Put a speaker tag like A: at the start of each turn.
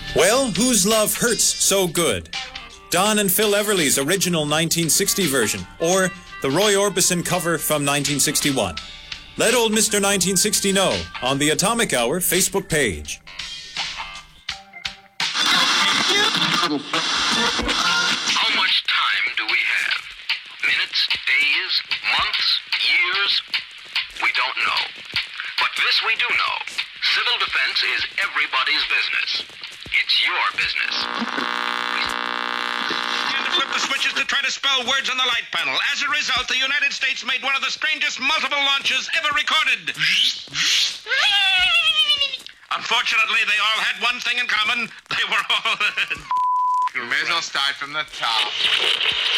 A: Well, Whose Love Hurts So Good? Don and Phil Everly's original 1960 version, or the Roy Orbison cover from 1961. Let old Mr. 1960 know on the Atomic Hour Facebook page.
B: How much time do we have? Minutes, days, months, years? We don't know. But this we do know. Civil defense is everybody's business. It's your business.
C: Flip the switches to try to spell words on the light panel. As a result, the United States made one of the strangest multiple launches ever recorded. Unfortunately, they all had one thing in common. They were all...
D: You may as well start from the top.